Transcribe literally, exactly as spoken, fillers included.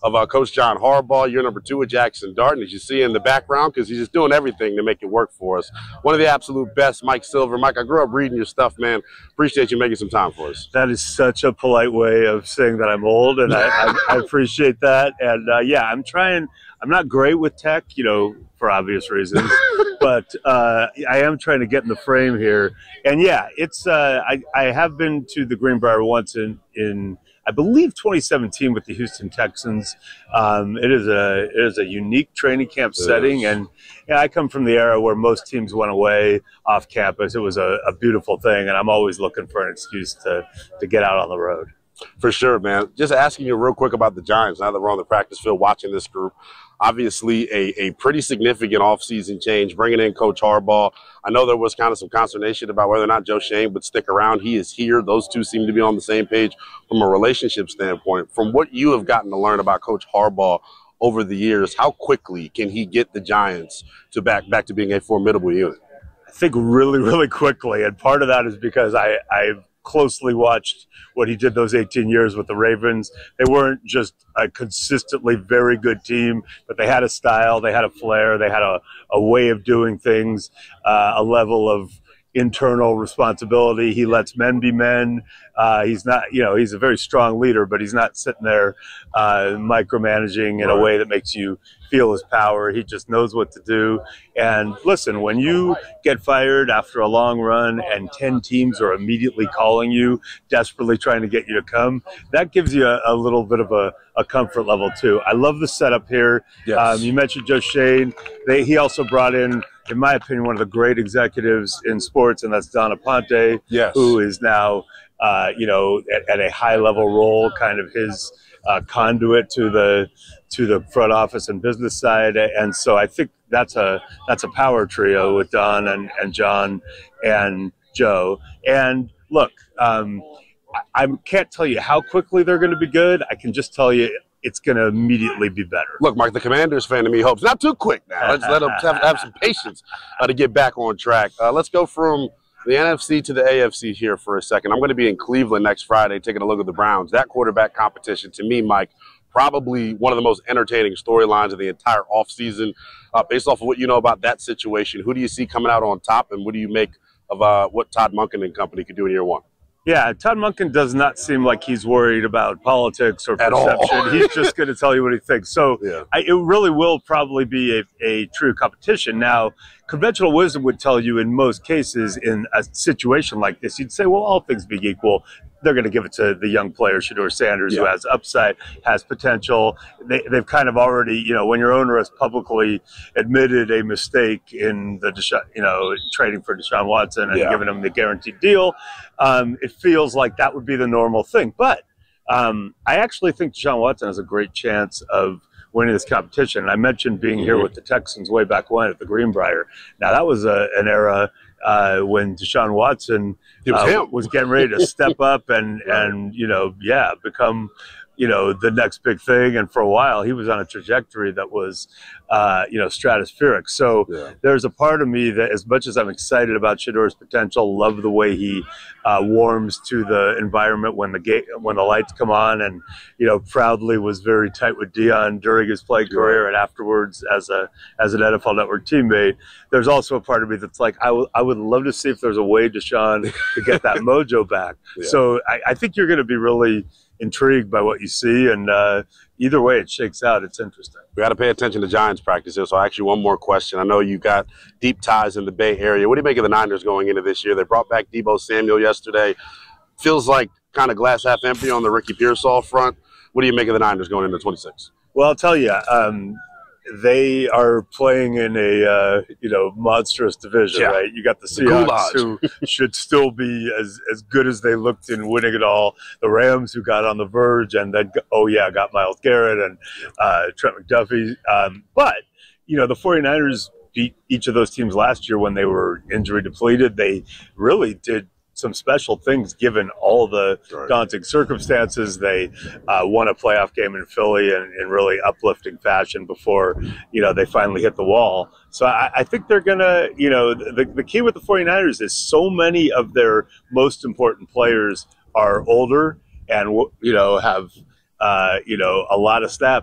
of uh, Coach John Harbaugh. You're number two with Jackson Dart, as you see in the background, because he's just doing everything to make it work for us. One of the absolute best, Mike Silver. Mike, I grew up reading your stuff, man. Appreciate you making some time for us. That is such a polite way of saying that I'm old, and I, I, I appreciate that. And uh, yeah, I'm trying. I'm not great with tech, you know, for obvious reasons, but uh, I am trying to get in the frame here. And yeah, it's uh, I, I have been to the Greenbrier once in in I believe twenty seventeen with the Houston Texans. Um, it is a it is a unique training camp setting, and yeah, I come from the era where most teams went away off campus. It was a, a beautiful thing, and I'm always looking for an excuse to to get out on the road. For sure, man. Just asking you real quick about the Giants, now that we're on the practice field watching this group. Obviously, a, a pretty significant offseason change, bringing in Coach Harbaugh. I know there was kind of some consternation about whether or not Joe Schoen would stick around. He is here. Those two seem to be on the same page from a relationship standpoint. From what you have gotten to learn about Coach Harbaugh over the years, how quickly can he get the Giants to back, back to being a formidable unit? I think really, really quickly. And part of that is because I, I've closely watched what he did those eighteen years with the Ravens. They weren't just a consistently very good team, but they had a style, they had a flair, they had a, a way of doing things, uh, a level of internal responsibility. He lets men be men. Uh, he's not, you know, he's a very strong leader, but he's not sitting there uh, micromanaging in a way that makes you feel his power. He just knows what to do. And listen, when you get fired after a long run and ten teams are immediately calling you, desperately trying to get you to come, that gives you a, a little bit of a, a comfort level too. I love the setup here. Yes. Um, you mentioned Joe Schoen. They, he also brought in, in my opinion, one of the great executives in sports, and that's Don Aponte, yes. who is now, uh, you know, at, at a high-level role, kind of his uh, conduit to the to the front office and business side. And so I think that's a that's a power trio with Don and, and John and Joe. And look, um, I, I can't tell you how quickly they're going to be good. I can just tell you it's going to immediately be better. Look, Mark, the Commanders fan to me hopes not too quick now. Let's let them have, have some patience uh, to get back on track. Uh, let's go from the N F C to the A F C here for a second. I'm going to be in Cleveland next Friday taking a look at the Browns. That quarterback competition, to me, Mike, probably one of the most entertaining storylines of the entire offseason. Uh, based off of what you know about that situation, who do you see coming out on top, and what do you make of uh, what Todd Monken and company could do in year one? Yeah, Todd Monken does not seem like he's worried about politics or perception. He's just going to tell you what he thinks. So yeah. I, it really will probably be a, a true competition. Now, conventional wisdom would tell you in most cases in a situation like this, you'd say, well, all things being equal, they're going to give it to the young player, Shedeur Sanders, yeah. who has upside, has potential. They, they've kind of already, you know, when your owner has publicly admitted a mistake in the, Desha- you know, trading for Deshaun Watson and yeah. giving him the guaranteed deal, um, it feels like that would be the normal thing. But um, I actually think Deshaun Watson has a great chance of winning this competition. And I mentioned being mm-hmm. here with the Texans way back when at the Greenbrier. Now, that was a, an era uh, when Deshaun Watson was, uh, was getting ready to step up and, and, you know, yeah, become, you know, the next big thing. And for a while, he was on a trajectory that was, uh, you know, stratospheric. So yeah. there's a part of me that, as much as I'm excited about Shedeur's potential, love the way he uh, warms to the environment when the gate, when the lights come on, and, you know, proudly was very tight with Dion during his play career and afterwards as a as an N F L Network teammate. There's also a part of me that's like, I, w- I would love to see if there's a way, Deshaun, to get that mojo back. Yeah. So I, I think you're going to be really intrigued by what you see, and uh, either way it shakes out, it's interesting. We got to pay attention to Giants practice here, so I'll ask you one more question. I know you got deep ties in the Bay Area. What do you make of the Niners going into this year? They brought back Deebo Samuel yesterday. Feels like kind of glass half empty on the Ricky Pearsall front. What do you make of the Niners going into twenty-six? Well, I'll tell you, um, they are playing in a uh, you know monstrous division, yeah. right? You got the Seahawks, the who should still be as as good as they looked in winning it all. The Rams, who got on the verge, and then oh yeah, got Myles Garrett and uh, Trent McDuffie. Um, but you know the 49ers beat each of those teams last year when they were injury depleted. They really did some special things given all the right. daunting circumstances. They uh, won a playoff game in Philly in, in really uplifting fashion before, you know, they finally hit the wall. So I, I think they're going to, you know, the, the key with the 49ers is so many of their most important players are older and, you know, have, uh, you know, a lot of staff